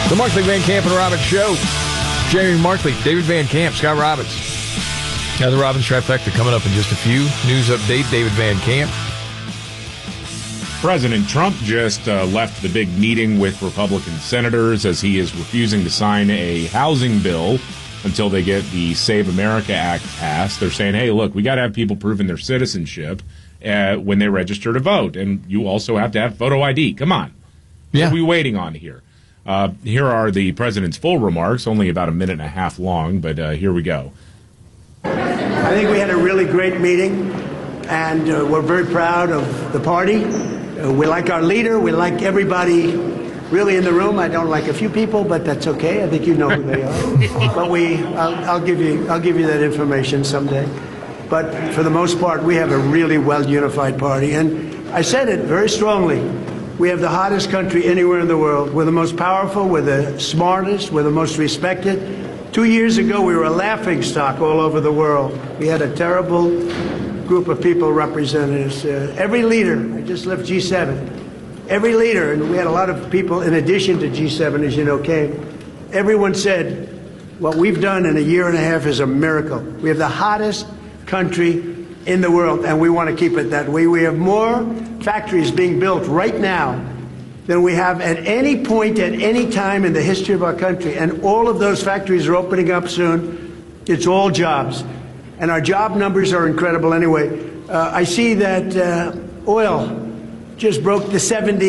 The Markley, Van Camp, and Robbins Show. Jamie Markley, David Van Camp, Scott Robbins. Now the Robbins Trifecta coming up in just a few. News update, David Van Camp. President Trump just left the big meeting with Republican senators as he is refusing to sign a housing bill until they get the Save America Act passed. They're saying, hey, look, we got to have people proving their citizenship when they register to vote. And you also have to have photo ID. Come on. Yeah. What are we waiting on here? Here are the president's full remarks, only about a minute and a half long, but here we go. I think we had a really great meeting, and we're very proud of the party. We like our leader. We like everybody really in the room. I don't like a few people, but that's okay. I think you know who they are. But I'll give you that information someday. But for the most part, we have a really well-unified party. And I said it very strongly. We have the hottest country anywhere in the world. We're the most powerful. We're the smartest. We're the most respected. 2 years ago, we were a laughingstock all over the world. We had a terrible group of people representing us. Every leader, I just left G7, every leader, and we had a lot of people in addition to G7, as you know, came. Everyone said, what we've done in a year and a half is a miracle. We have the hottest country in the world, and we want to keep it that way. We have more factories being built right now than we have at any point at any time in the history of our country, and all of those factories are opening up soon. It's all jobs, and our job numbers are incredible anyway. I see that oil just broke the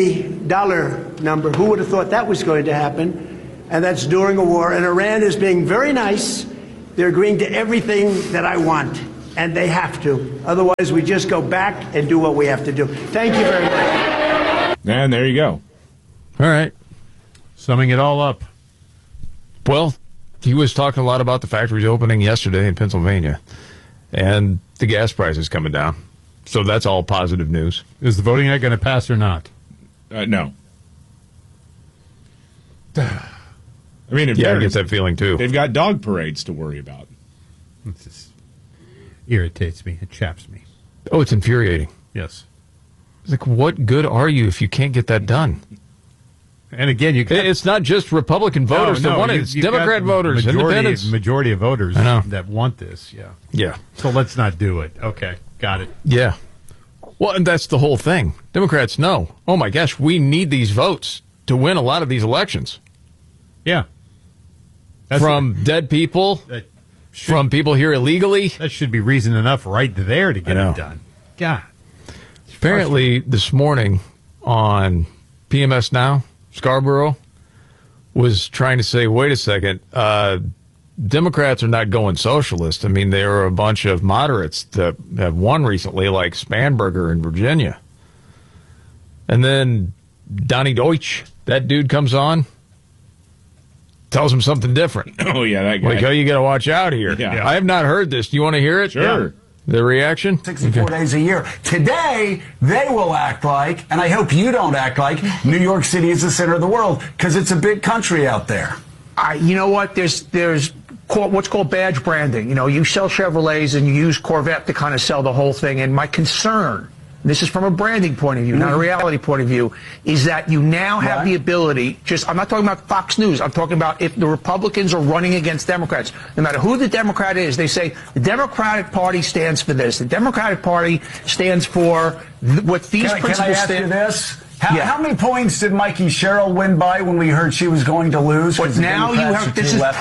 $70 number. Who would have thought that was going to happen? And that's during a war, and Iran is being very nice. They're agreeing to everything that I want. And they have to. Otherwise, we just go back and do what we have to do. Thank you very much. And there you go. All right. Summing it all up. Well, he was talking a lot about the factories opening yesterday in Pennsylvania. And the gas prices coming down. So that's all positive news. Is the voting act going to pass or not? No. I mean, I get that feeling, too. They've got dog parades to worry about. It's just irritates me. It chaps me. Oh, it's infuriating. Yes. It's like, what good are you if you can't get that done? And again, it's not just Republican voters that want it. It's Democrat voters, independents. Majority of voters that want this, Yeah. So let's not do it. Okay, got it. Yeah. Well, and that's the whole thing. Democrats know, oh my gosh, we need these votes to win a lot of these elections. Yeah. From dead people, from people here illegally. That should be reason enough right there to get it done. God. Apparently, this morning on PMS Now, Scarborough was trying to say, wait a second, Democrats are not going socialist. I mean, there are a bunch of moderates that have won recently, like Spanberger in Virginia. And then Donnie Deutsch, that dude comes on, tells him something different. Oh, yeah, that guy. Like, oh, you got to watch out here. Yeah. I have not heard this. Do you want to hear it? Sure. Yeah. The reaction? 64 days a year. Today, they will act like, and I hope you don't act like, New York City is the center of the world, because it's a big country out there. You know what? There's what's called badge branding. You know, you sell Chevrolets and you use Corvette to kind of sell the whole thing. And my concern, and this is from a branding point of view, not a reality point of view, is that you now have the ability, I'm not talking about Fox News, I'm talking about if the Republicans are running against Democrats, no matter who the Democrat is, they say the Democratic Party stands for this, the Democratic Party stands for what these principles Can I ask you this? How many points did Mikey Sherrill win by when we heard she was going to lose? But now you have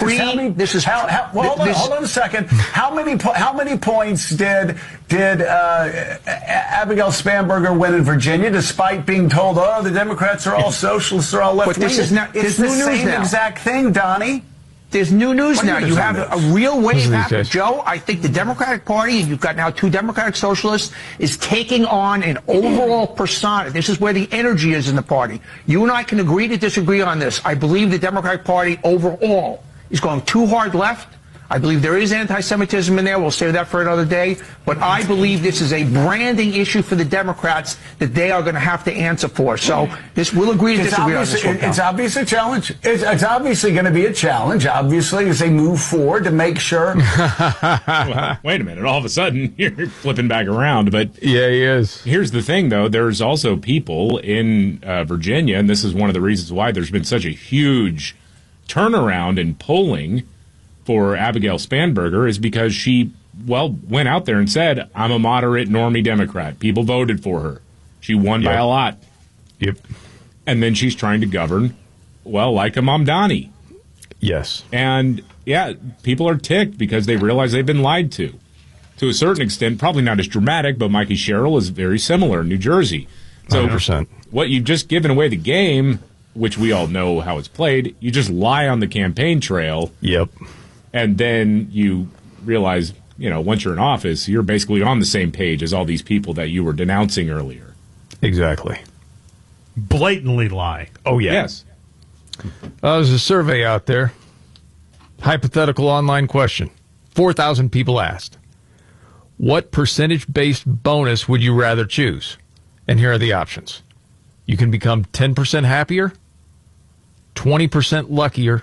hold on a second. How many points did Abigail Spanberger win in Virginia, despite being told, oh, the Democrats are all socialists, they're all left wing? It's the same exact thing, Donnie. There's new news now. You have a real wave happening. Joe, I think the Democratic Party, and you've got now two Democratic socialists, is taking on an overall persona. This is where the energy is in the party. You and I can agree to disagree on this. I believe the Democratic Party overall is going too hard left. I believe there is anti-Semitism in there. We'll save that for another day. But I believe this is a branding issue for the Democrats that they are going to have to answer for. So we'll agree to disagree on this one. It's obviously a challenge. It's obviously going to be a challenge, obviously, as they move forward to make sure. Well, wait a minute. All of a sudden, you're flipping back around. But yeah, he is. Here's the thing, though. There's also people in Virginia, and this is one of the reasons why there's been such a huge turnaround in polling for Abigail Spanberger is because she, went out there and said, I'm a moderate normie Democrat. People voted for her. She won by a lot. Yep. And then she's trying to govern, like a Mamdani. Yes. And, people are ticked because they realize they've been lied to. To a certain extent, probably not as dramatic, but Mikey Sherrill is very similar in New Jersey. So 100%. What you've just given away the game, which we all know how it's played, you just lie on the campaign trail. Yep. And then you realize, once you're in office, you're basically on the same page as all these people that you were denouncing earlier. Exactly. Blatantly lie. Oh, yeah. Yes. There's a survey out there. Hypothetical online question. 4,000 people asked. What percentage-based bonus would you rather choose? And here are the options. You can become 10% happier, 20% luckier,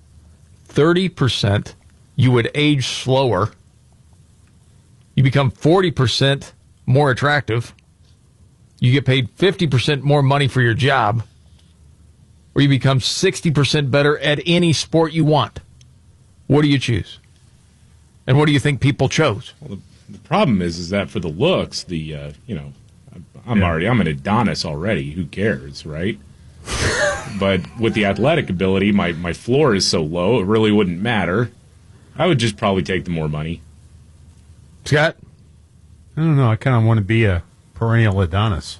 30% you would age slower, you become 40% more attractive, you get paid 50% more money for your job, or you become 60% better at any sport you want. What do you choose? And what do you think people chose? Well, the problem is that for the looks, I'm an Adonis already. Who cares, right? But with the athletic ability, my floor is so low, it really wouldn't matter. I would just probably take the more money. Scott? I don't know. I kind of want to be a perennial Adonis.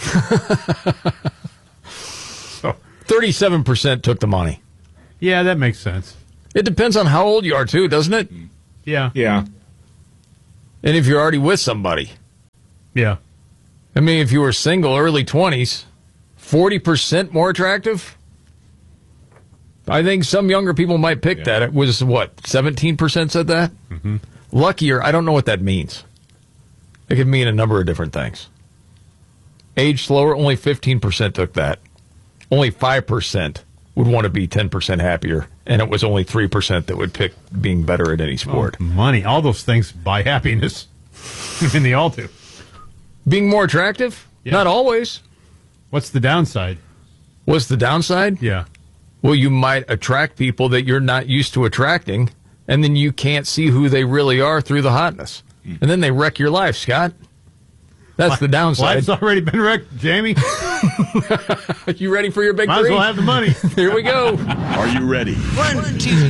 37% took the money. Yeah, that makes sense. It depends on how old you are, too, doesn't it? Yeah. Yeah. And if you're already with somebody. Yeah. I mean, if you were single, early 20s, 40% more attractive? I think some younger people might pick that. It was, 17% said that? Mm-hmm. Luckier, I don't know what that means. It could mean a number of different things. Age slower, only 15% took that. Only 5% would want to be 10% happier, and it was only 3% that would pick being better at any sport. Oh, money, all those things buy happiness. I mean, they all do. Being more attractive? Yeah. Not always. What's the downside? What's the downside? Yeah. Well, you might attract people that you're not used to attracting, and then you can't see who they really are through the hotness. And then they wreck your life, Scott. That's the downside. Life's already been wrecked, Jamie. You ready for your big Might as well have the money. Here we go. Are you ready? 1, 2,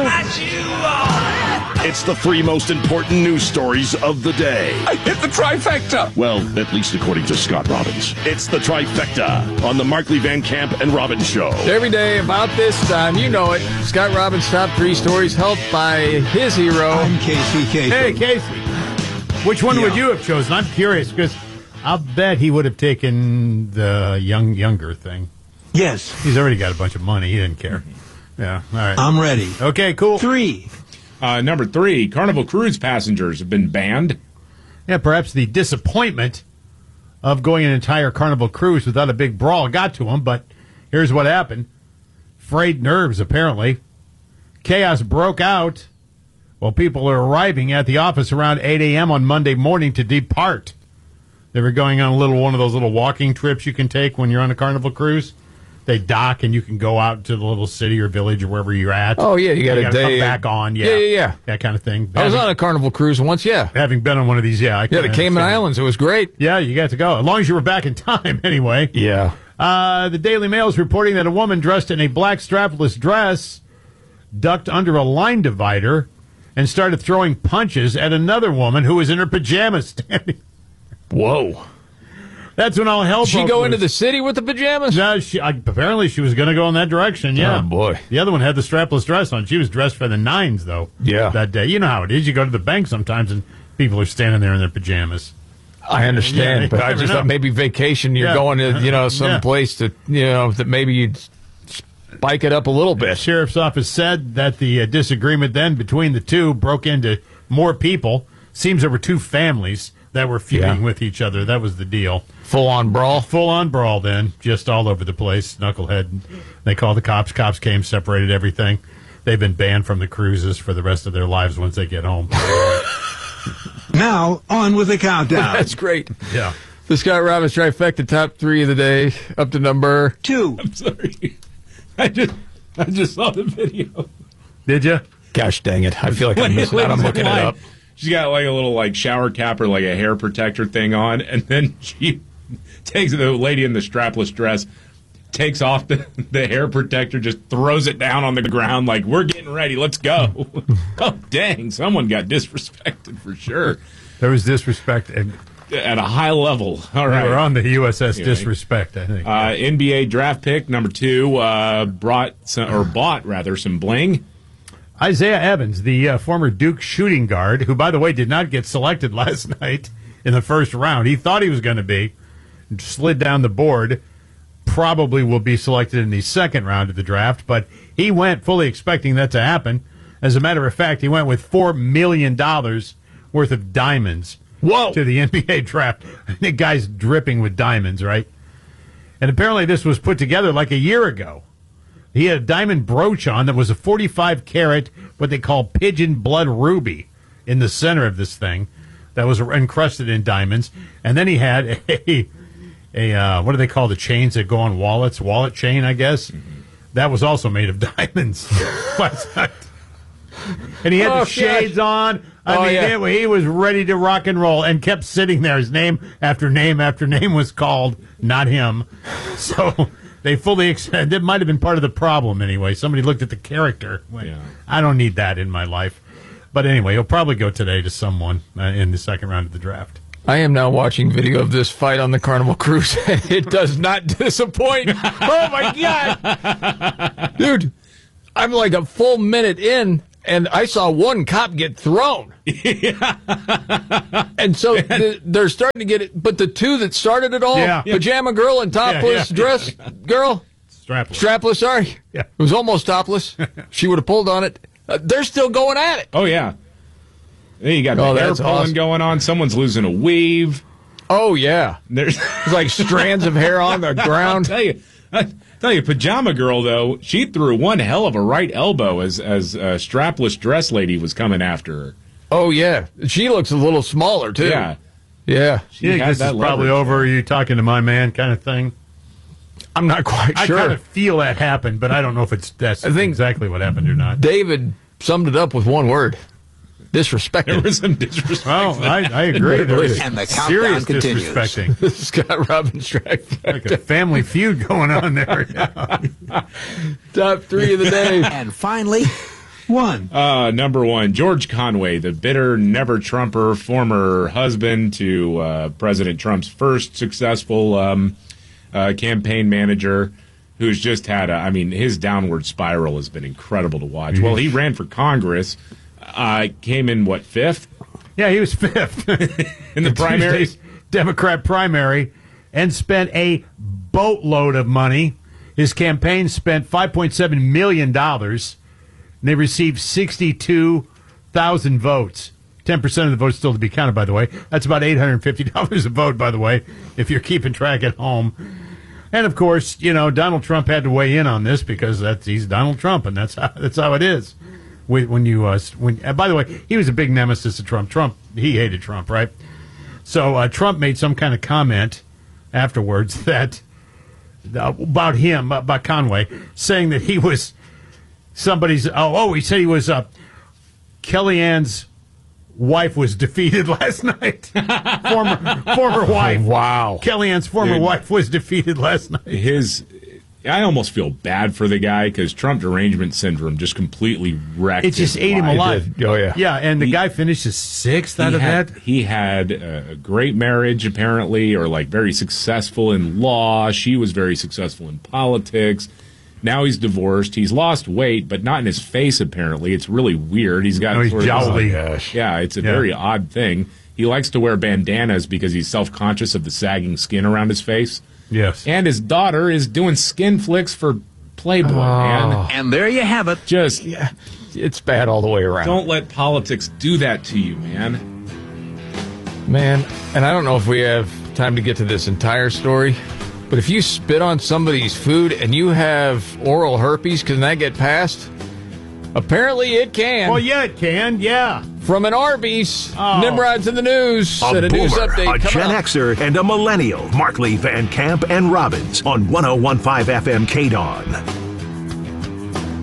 It's the 3 most important news stories of the day. I hit the trifecta. Well, at least according to Scott Robbins. It's the trifecta on the Markley Van Camp and Robbins Show. Every day about this time, you know it. Scott Robbins' top 3 stories helped by his hero. I'm Casey Kasem. Hey, Casey. Which one would you have chosen? I'm curious because I'll bet he would have taken the younger thing. Yes. He's already got a bunch of money. He didn't care. Yeah. All right. I'm ready. Okay, cool. 3. Number 3, Carnival Cruise passengers have been banned. Yeah, perhaps the disappointment of going an entire Carnival Cruise without a big brawl got to him, but here's what happened. Frayed nerves, apparently. Chaos broke out while people are arriving at the office around 8 a.m. on Monday morning to depart. They were going on one of those little walking trips you can take when you're on a Carnival Cruise. They dock and you can go out to the little city or village or wherever you're at. Oh, yeah, you got a day. Come back on, Yeah. That kind of thing. I was on a Carnival Cruise once, Having been on one of these, the Cayman Islands, it was great. Yeah, you got to go. As long as you were back in time, anyway. Yeah. The Daily Mail is reporting that a woman dressed in a black strapless dress ducked under a line divider and started throwing punches at another woman who was in her pajamas standing. Whoa. That's when all hell broke loose. Did she go into loose. the city with the pajamas? No, apparently she was going to go in that direction, yeah. Oh, boy. The other one had the strapless dress on. She was dressed for the nines, though. Yeah. That day. You know how it is. You go to the bank sometimes and people are standing there in their pajamas. I understand, but I just thought maybe vacation, you're going to, some place to, that maybe you'd spike it up a little bit. The sheriff's office said that the disagreement then between the two broke into more people. Seems there were 2 families that were feuding with each other. That was the deal. Full-on brawl? Full-on brawl then, just all over the place. Knucklehead. They called the cops. Cops came, separated everything. They've been banned from the cruises for the rest of their lives once they get home. Now, on with the countdown. That's great. Yeah. The Scott Robbins trifecta, top 3 of the day, up to number 2. I'm sorry. I just saw the video. Did you? Gosh dang it. I feel like I'm missing out. I'm looking it up. She's got like a little like shower cap or like a hair protector thing on, and then she takes the lady in the strapless dress, takes off the hair protector, just throws it down on the ground like, we're getting ready, let's go. Oh, dang, someone got disrespected for sure. There was disrespect at a high level. All right. They were on the USS Disrespect, I think. NBA draft pick number 2 bought some bling. Isaiah Evans, the former Duke shooting guard, who, by the way, did not get selected last night in the first round. He thought he was going to be, slid down the board, probably will be selected in the second round of the draft, but he went fully expecting that to happen. As a matter of fact, he went with $4 million worth of diamonds to the NBA draft. The guy's dripping with diamonds, right? And apparently this was put together like a year ago. He had a diamond brooch on that was a 45-carat, what they call pigeon blood ruby, in the center of this thing that was encrusted in diamonds. And then he had a what do they call the chains that go on wallets? Wallet chain, I guess. That was also made of diamonds. And he had the shades on. He was ready to rock and roll and kept sitting there. His name after name after name was called, not him. So they fully accept. That might have been part of the problem anyway. Somebody looked at the character. I don't need that in my life. But anyway, he'll probably go today to someone in the second round of the draft. I am now watching video of this fight on the Carnival Cruise. It does not disappoint. Oh, my God. Dude, I'm like a full minute in, and I saw one cop get thrown. And so they're starting to get it. But the two that started it all, pajama girl and topless dress girl. Strapless, sorry. Yeah. It was almost topless. She would have pulled on it. They're still going at it. Oh, yeah. You got the hair pulling going on. Someone's losing a weave. Oh, yeah. There's like strands of hair on the ground. I tell you, Pajama Girl, though, she threw one hell of a right elbow as a strapless dress lady was coming after her. Oh, yeah. She looks a little smaller, too. Yeah. Yeah. You think this is probably over? Are you talking to my man kind of thing? I'm not quite sure. I kind of feel that happened, but I don't know if that's exactly what happened or not. David summed it up with one word. Disrespecting. There was some disrespect. Well, I agree. There was and the serious countdown continues. Disrespecting. Scott Robbins track. Like a family feud going on there. Top 3 of the day. And finally, one. Number 1, George Conway, the bitter never-Trumper, former husband to President Trump's first successful campaign manager, who's just had his downward spiral has been incredible to watch. Well, he ran for Congress. Came in, 5th? Yeah, he was 5th. in the primary? Tuesday's Democrat primary, and spent a boatload of money. His campaign spent $5.7 million, and they received 62,000 votes. 10% of the votes still to be counted, by the way. That's about $850 a vote, by the way, if you're keeping track at home. And, of course, Donald Trump had to weigh in on this because he's Donald Trump, and that's how it is. By the way, he was a big nemesis of Trump. He hated Trump, right? So Trump made some kind of comment afterwards that about him, about Conway, saying that he was somebody's. He said he was Kellyanne's wife was defeated last night. former wife. Wow. Kellyanne's former wife was defeated last night. I almost feel bad for the guy because Trump derangement syndrome just completely wrecked it. Just ate him alive. Oh, yeah. Yeah, and the guy finishes 6th out of that. He had a great marriage, apparently, or very successful in law. She was very successful in politics. Now he's divorced. He's lost weight, but not in his face, apparently. It's really weird. He's got he's jowly. Yeah, it's a very odd thing. He likes to wear bandanas because he's self-conscious of the sagging skin around his face. Yes. And his daughter is doing skin flicks for Playboy, man. And there you have it. It's bad all the way around. Don't let politics do that to you, man. Man, and I don't know if we have time to get to this entire story, but if you spit on somebody's food and you have oral herpes, can that get passed? Apparently it can. Well, yeah, it can, yeah. From an Arby's, Nimrod's in the news. A and a news boomer, update a Gen Xer, and a millennial. Markley, Van Camp, and Robbins on 101.5 FM KDON.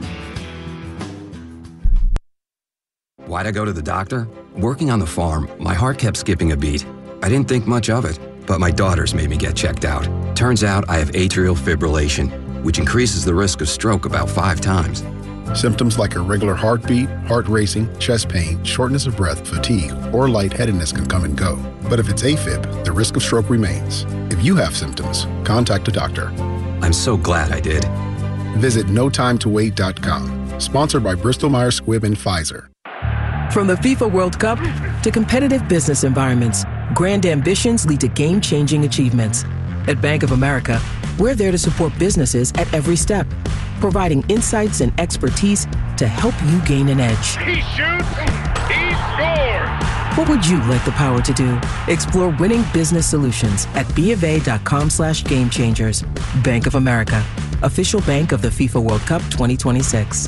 Why'd I go to the doctor? Working on the farm, my heart kept skipping a beat. I didn't think much of it, but my daughters made me get checked out. Turns out I have atrial fibrillation, which increases the risk of stroke about 5 times. Symptoms like irregular heartbeat, heart racing, chest pain, shortness of breath, fatigue, or lightheadedness can come and go. But if it's AFib, the risk of stroke remains. If you have symptoms, contact a doctor. I'm so glad I did. Visit notimetowait.com. Sponsored by Bristol Myers Squibb and Pfizer. From the FIFA World Cup to competitive business environments, grand ambitions lead to game-changing achievements. At Bank of America, we're there to support businesses at every step, providing insights and expertise to help you gain an edge. He shoots, he scores! What would you like the power to do? Explore winning business solutions at BofA.com/gamechangers. Bank of America, official bank of the FIFA World Cup 2026.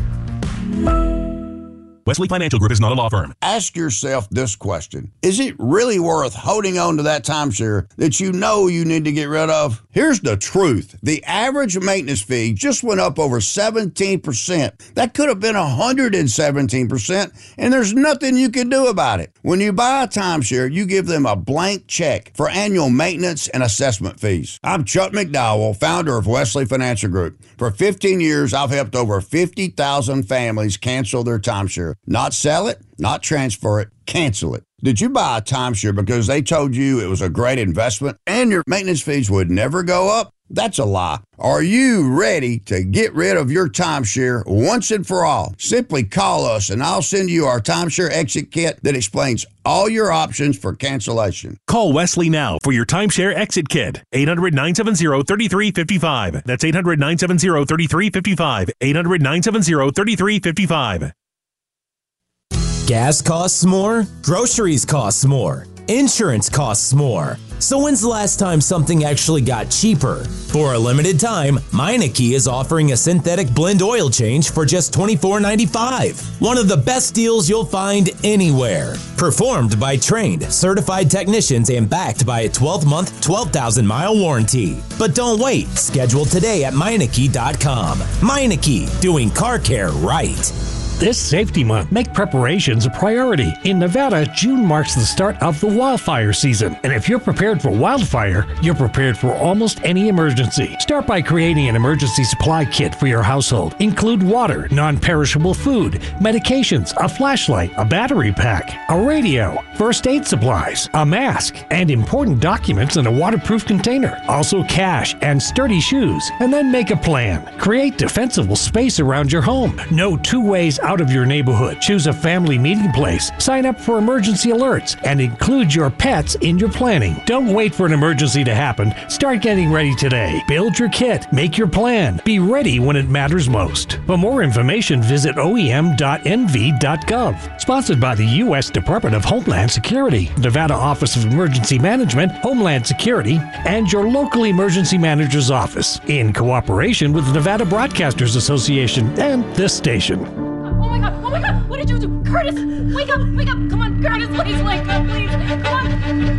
Wesley Financial Group is not a law firm. Ask yourself this question. Is it really worth holding on to that timeshare that you know you need to get rid of? Here's the truth. The average maintenance fee just went up over 17%. That could have been 117%, and there's nothing you can do about it. When you buy a timeshare, you give them a blank check for annual maintenance and assessment fees. I'm Chuck McDowell, founder of Wesley Financial Group. For 15 years, I've helped over 50,000 families cancel their timeshare. Not sell it, not transfer it, cancel it. Did you buy a timeshare because they told you it was a great investment and your maintenance fees would never go up? That's a lie. Are you ready to get rid of your timeshare once and for all? Simply call us and I'll send you our timeshare exit kit that explains all your options for cancellation. Call Wesley now for your timeshare exit kit. 800-970-3355. That's 800-970-3355. 800-970-3355. Gas costs more, groceries costs more, insurance costs more. So when's the last time something actually got cheaper? For a limited time, Meineke is offering a synthetic blend oil change for just $24.95. One of the best deals you'll find anywhere. Performed by trained, certified technicians and backed by a 12-month, 12,000-mile warranty. But don't wait. Schedule today at Meineke.com. Meineke, doing car care right. This safety month, make preparations a priority. In Nevada, June marks the start of the wildfire season. And if you're prepared for wildfire, you're prepared for almost any emergency. Start by creating an emergency supply kit for your household. Include water, non-perishable food, medications, a flashlight, a battery pack, a radio, first aid supplies, a mask, and important documents in a waterproof container. Also cash and sturdy shoes. And then make a plan. Create defensible space around your home. No 2 ways out of your neighborhood. Choose a family meeting place. Sign up for emergency alerts and include your pets in your planning. Don't wait for an emergency to happen. Start getting ready today. Build your kit. Make your plan. Be ready when it matters most. For more information, visit oem.nv.gov. Sponsored by the U.S. Department of Homeland Security, Nevada Office of Emergency Management, Homeland Security, and your local emergency manager's office, in cooperation with the Nevada Broadcasters Association and this station. Oh my God, what did you do? Curtis, wake up, come on, Curtis, please wake up, please, come on.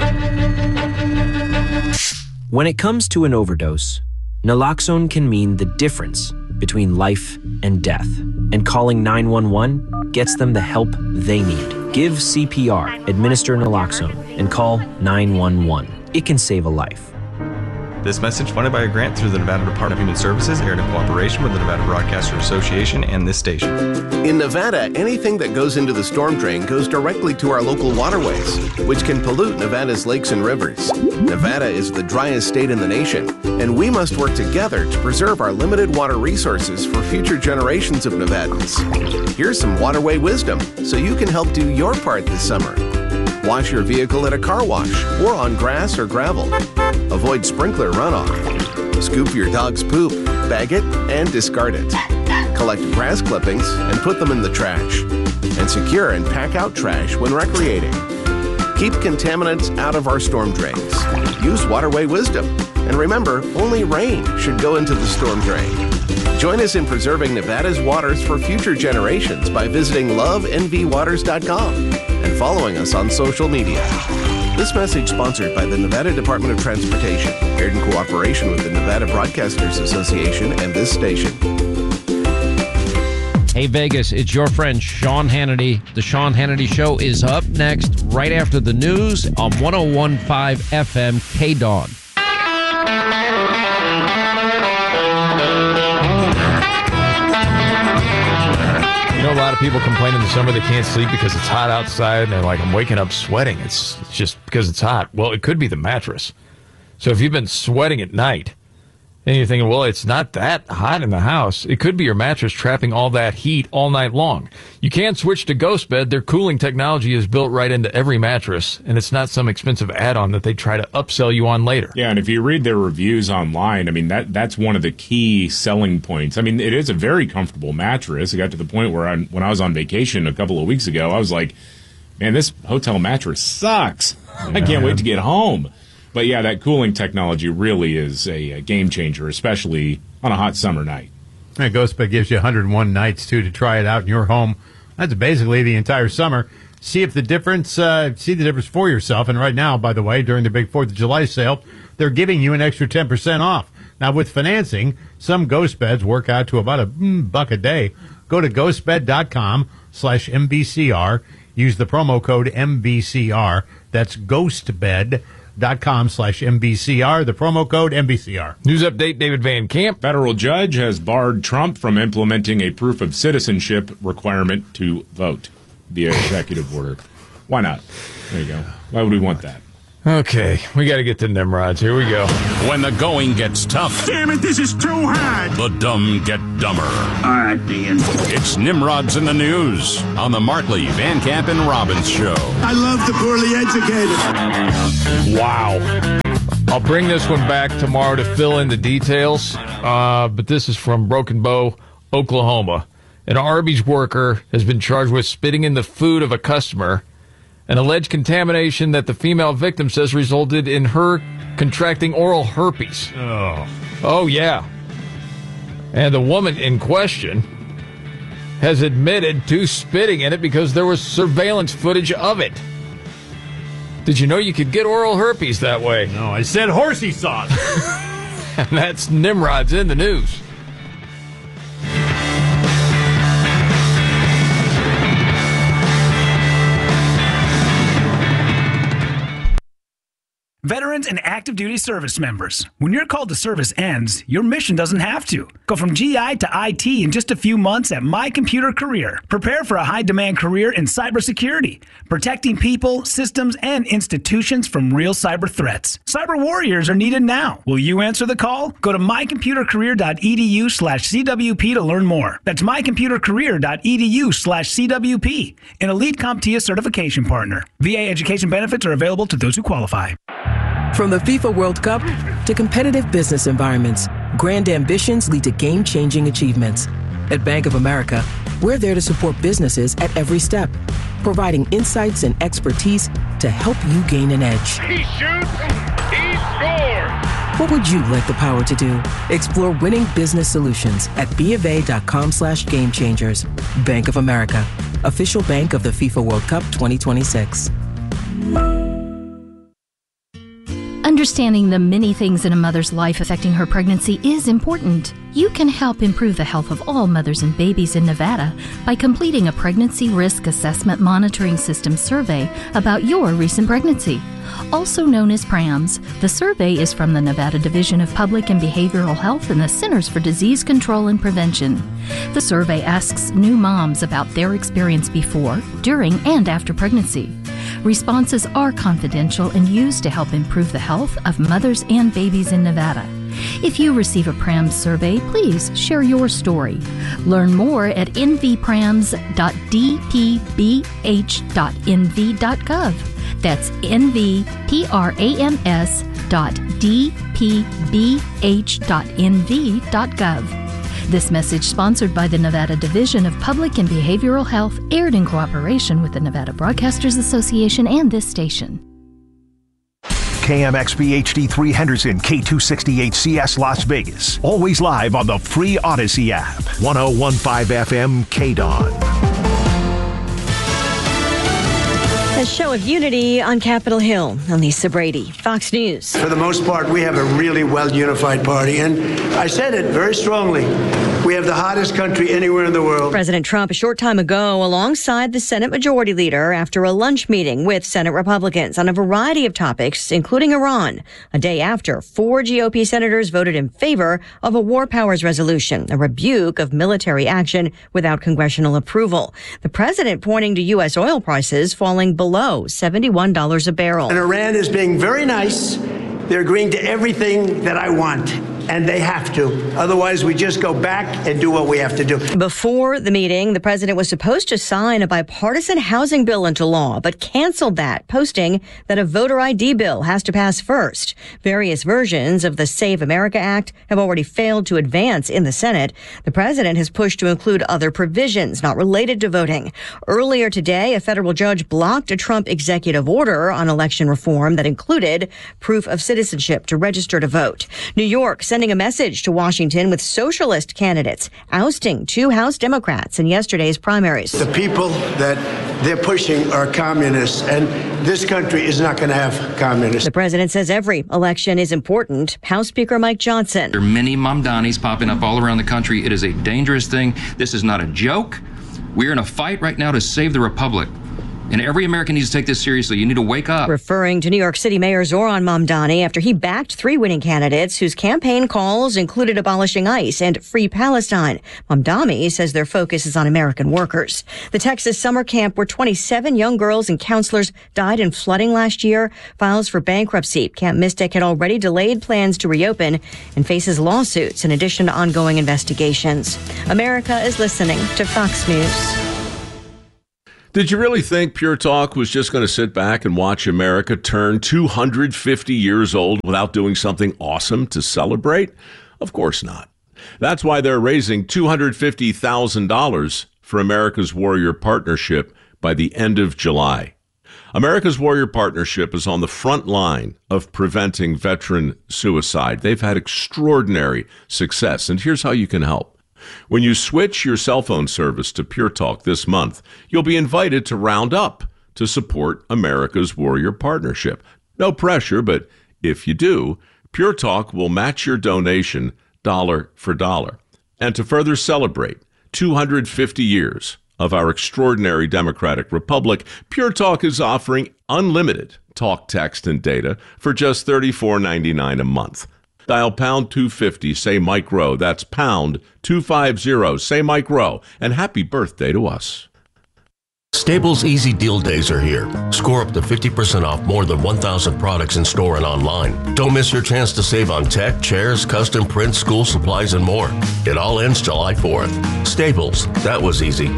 When it comes to an overdose, naloxone can mean the difference between life and death, and calling 911 gets them the help they need. Give CPR, administer naloxone, and call 911. It can save a life. This message funded by a grant through the Nevada Department of Human Services, aired in cooperation with the Nevada Broadcasters Association and this station. In Nevada, anything that goes into the storm drain goes directly to our local waterways, which can pollute Nevada's lakes and rivers. Nevada is the driest state in the nation, and we must work together to preserve our limited water resources for future generations of Nevadans. Here's some waterway wisdom so you can help do your part this summer. Wash your vehicle at a car wash or on grass or gravel. Avoid sprinkler runoff. Scoop your dog's poop, bag it, and discard it. Collect grass clippings and put them in the trash. And secure and pack out trash when recreating. Keep contaminants out of our storm drains. Use waterway wisdom. And remember, only rain should go into the storm drain. Join us in preserving Nevada's waters for future generations by visiting lovenvwaters.com and following us on social media. This message sponsored by the Nevada Department of Transportation, aired in cooperation with the Nevada Broadcasters Association and this station. Hey, Vegas, it's your friend Sean Hannity. The Sean Hannity Show is up next, right after the news on 101.5 FM KDON. You know, a lot of people complain in the summer they can't sleep because it's hot outside, and they're like, I'm waking up sweating. It's just because it's hot. Well, it could be the mattress. So if you've been sweating at night, and you're thinking, well, it's not that hot in the house, it could be your mattress trapping all that heat all night long. You can switch to GhostBed. Their cooling technology is built right into every mattress, and it's not some expensive add-on that they try to upsell you on later. Yeah, and if you read their reviews online, I mean, that's one of the key selling points. I mean, it is a very comfortable mattress. It got to the point where when I was on vacation a couple of weeks ago, I was like, man, this hotel mattress sucks. I can't wait to get home. But yeah, that cooling technology really is a game changer, especially on a hot summer night. And GhostBed gives you 101 nights, too, to try it out in your home. That's basically the entire summer. See the difference for yourself. And right now, by the way, during the big 4th of July sale, they're giving you an extra 10% off. Now, with financing, some GhostBeds work out to about $1 a day. Go to ghostbed.com/MBCR. Use the promo code MBCR. That's ghostbed.com/MBCR, the promo code MBCR. News update, David Van Camp. Federal judge has barred Trump from implementing a proof of citizenship requirement to vote via executive order. Why not? There you go. Why would we want that? Okay, we got to get to Nimrods. Here we go. When the going gets tough. Damn it, this is too hard. The dumb get dumber. All right, Dean. It's Nimrods in the News on the Markley, Van Camp, and Robbins Show. I love the poorly educated. Wow. I'll bring this one back tomorrow to fill in the details, but this is from Broken Bow, Oklahoma. An Arby's worker has been charged with spitting in the food of a customer, an alleged contamination that the female victim says resulted in her contracting oral herpes. Oh, yeah. And the woman in question has admitted to spitting in it because there was surveillance footage of it. Did you know you could get oral herpes that way? No, I said horsey sauce. And that's Nimrod's in the News. Veterans and active duty service members, when your call to service ends, your mission doesn't have to. Go from GI to IT in just a few months at My Computer Career. Prepare for a high-demand career in cybersecurity, protecting people, systems, and institutions from real cyber threats. Cyber warriors are needed now. Will you answer the call? Go to mycomputercareer.edu/CWP to learn more. That's mycomputercareer.edu/CWP, an elite CompTIA certification partner. VA education benefits are available to those who qualify. From the FIFA World Cup to competitive business environments, grand ambitions lead to game-changing achievements. At Bank of America, we're there to support businesses at every step, providing insights and expertise to help you gain an edge. He shoots, he scores. What would you like the power to do? Explore winning business solutions at BofA.com/gamechangers. Bank of America, official bank of the FIFA World Cup 2026. Understanding the many things in a mother's life affecting her pregnancy is important. You can help improve the health of all mothers and babies in Nevada by completing a Pregnancy Risk Assessment Monitoring System survey about your recent pregnancy. Also known as PRAMS, the survey is from the Nevada Division of Public and Behavioral Health and the Centers for Disease Control and Prevention. The survey asks new moms about their experience before, during, and after pregnancy. Responses are confidential and used to help improve the health of mothers and babies in Nevada. If you receive a PRAMS survey, please share your story. Learn more at nvprams.dpbh.nv.gov. That's nvprams.dpbh.nv.gov. This message sponsored by the Nevada Division of Public and Behavioral Health, aired in cooperation with the Nevada Broadcasters Association and this station. KMXB HD3 Henderson, K268CS Las Vegas. Always live on the free Odyssey app. 101.5 FM KDON. A show of unity on Capitol Hill. I'm Lisa Brady, Fox News. For the most part, we have a really well-unified party, and I said it very strongly. We have the hottest country anywhere in the world. President Trump a short time ago alongside the Senate Majority Leader after a lunch meeting with Senate Republicans on a variety of topics, including Iran, a day after 4 GOP senators voted in favor of a war powers resolution, a rebuke of military action without congressional approval. The president pointing to U.S. oil prices falling below $71 a barrel. And Iran is being very nice. They're agreeing to everything that I want. And they have to. Otherwise, we just go back and do what we have to do. Before the meeting, the president was supposed to sign a bipartisan housing bill into law, but canceled that, posting that a voter ID bill has to pass first. Various versions of the Save America Act have already failed to advance in the Senate. The president has pushed to include other provisions not related to voting. Earlier today, a federal judge blocked a Trump executive order on election reform that included proof of citizenship to register to vote. New York sending a message to Washington with socialist candidates ousting 2 House Democrats in yesterday's primaries. The people that they're pushing are communists, and this country is not going to have communists. The president says every election is important. House Speaker Mike Johnson. There are many Mamdanis popping up all around the country. It is a dangerous thing. This is not a joke. We're in a fight right now to save the republic. And every American needs to take this seriously. You need to wake up. Referring to New York City Mayor Zohran Mamdani after he backed 3 winning candidates whose campaign calls included abolishing ICE and free Palestine. Mamdani says their focus is on American workers. The Texas summer camp where 27 young girls and counselors died in flooding last year files for bankruptcy. Camp Mystic had already delayed plans to reopen and faces lawsuits in addition to ongoing investigations. America is listening to Fox News. Did you really think Pure Talk was just going to sit back and watch America turn 250 years old without doing something awesome to celebrate? Of course not. That's why they're raising $250,000 for America's Warrior Partnership by the end of July. America's Warrior Partnership is on the front line of preventing veteran suicide. They've had extraordinary success, and here's how you can help. When you switch your cell phone service to Pure Talk this month, you'll be invited to round up to support America's Warrior Partnership. No pressure, but if you do, Pure Talk will match your donation dollar for dollar. And to further celebrate 250 years of our extraordinary democratic republic, Pure Talk is offering unlimited talk, text, and data for just $34.99 a month. Dial pound 250, say Mike Rowe. That's pound 250, say Mike Rowe. And happy birthday to us. Staples Easy Deal Days are here. Score up to 50% off more than 1,000 products in store and online. Don't miss your chance to save on tech, chairs, custom prints, school supplies, and more. It all ends July 4th. Staples, that was easy.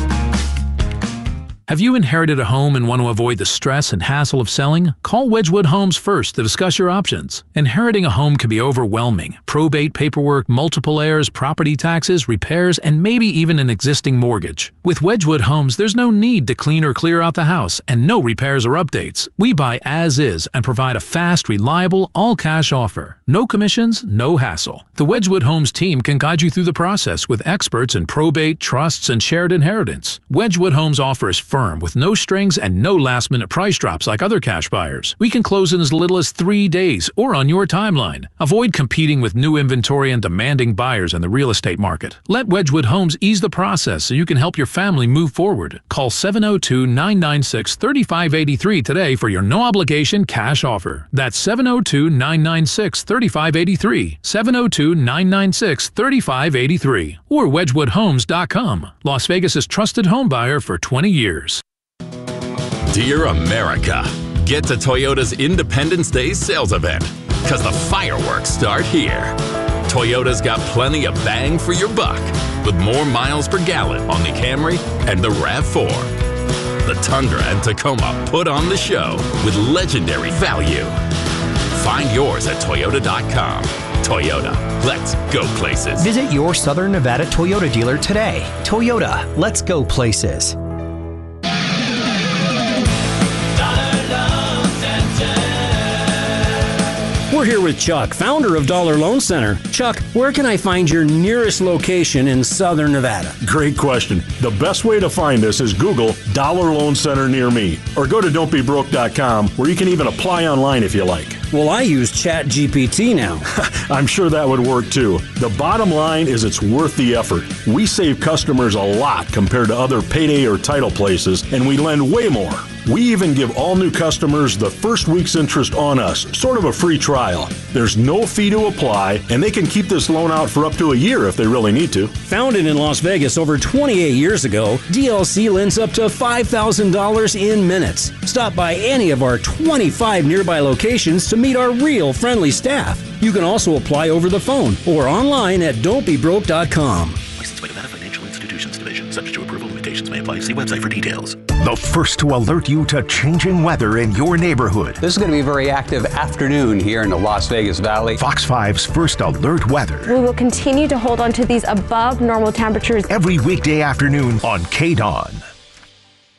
Have you inherited a home and want to avoid the stress and hassle of selling? Call Wedgwood Homes first to discuss your options. Inheriting a home can be overwhelming. Probate paperwork, multiple heirs, property taxes, repairs, and maybe even an existing mortgage. With Wedgwood Homes, there's no need to clean or clear out the house and no repairs or updates. We buy as is and provide a fast, reliable, all-cash offer. No commissions, no hassle. The Wedgwood Homes team can guide you through the process with experts in probate, trusts, and shared inheritance. Wedgwood Homes offers firm with no strings and no last-minute price drops like other cash buyers. We can close in as little as 3 days or on your timeline. Avoid competing with new inventory and demanding buyers in the real estate market. Let Wedgwood Homes ease the process so you can help your family move forward. Call 702-996-3583 today for your no-obligation cash offer. That's 702-996-3583. 702-996-3583. Or wedgwoodhomes.com. Las Vegas' trusted home buyer for 20 years. Dear America, get to Toyota's Independence Day sales event, because the fireworks start here. Toyota's got plenty of bang for your buck, with more miles per gallon on the Camry and the RAV4. The Tundra and Tacoma put on the show with legendary value. Find yours at Toyota.com. Toyota, let's go places. Visit your Southern Nevada Toyota dealer today. Toyota, let's go places. We're here with Chuck, founder of Dollar Loan Center. Chuck, where can I find your nearest location in Southern Nevada? Great question. The best way to find us is Google Dollar Loan Center near me, or go to don'tbebroke.com, where you can even apply online if you like. Well, I use ChatGPT now. I'm sure that would work too. The bottom line is it's worth the effort. We save customers a lot compared to other payday or title places, and we lend way more. We even give all new customers the first week's interest on us, sort of a free trial. There's no fee to apply, and they can keep this loan out for up to a year if they really need to. Founded in Las Vegas over 28 years ago, DLC lends up to $5,000 in minutes. Stop by any of our 25 nearby locations to meet our real friendly staff. You can also apply over the phone or online at don'tbebroke.com. Licensed by Nevada Financial Institutions Division. Subject to approval, limitations may apply. See website for details. The first to alert you to changing weather in your neighborhood. This is going to be a very active afternoon here in the Las Vegas Valley. Fox 5's first alert weather. We will continue to hold on to these above normal temperatures every weekday afternoon on KDON.